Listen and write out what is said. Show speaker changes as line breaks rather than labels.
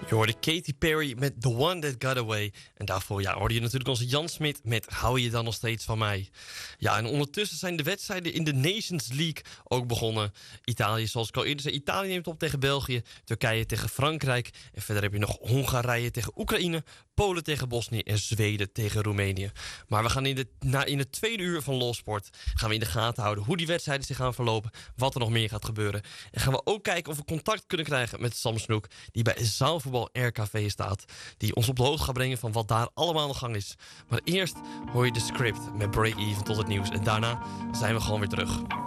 Je hoorde Katy Perry met The One That Got Away. En daarvoor hoorde je natuurlijk onze Jan Smit met Hou je dan nog steeds van mij. Ja, en ondertussen zijn de wedstrijden in de Nations League ook begonnen. Italië, zoals ik al eerder zei, Italië neemt op tegen België. Turkije tegen Frankrijk. En verder heb je nog Hongarije tegen Oekraïne. Polen tegen Bosnië en Zweden tegen Roemenië. Maar we gaan in het tweede uur van Lowsport gaan we in de gaten houden hoe die wedstrijden zich gaan verlopen. Wat er nog meer gaat gebeuren. En gaan we ook kijken of we contact kunnen krijgen met Sam Snoek, die bij Zaalvoetbal RKV staat. Die ons op de hoogte gaat brengen van wat daar allemaal aan de gang is. Maar eerst hoor je de script met Break Even tot het nieuws. En daarna zijn we gewoon weer terug.